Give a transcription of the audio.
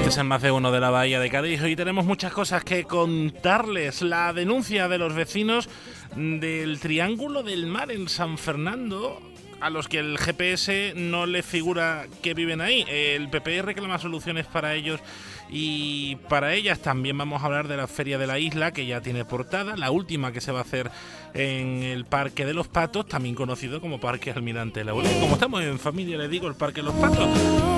oyentes en Más de Uno de la Bahía de Cádiz. Hoy tenemos muchas cosas que contarles. La denuncia de los vecinos del Triángulo del Mar en San Fernando, a los que el GPS no les figura que viven ahí. El PP reclama soluciones para ellos y para ellas. También vamos a hablar de la Feria de la Isla, que ya tiene portada, la última que se va a hacer en el Parque de los Patos, también conocido como Parque Almirante Laurel. Como estamos en familia, les digo, el Parque de los Patos.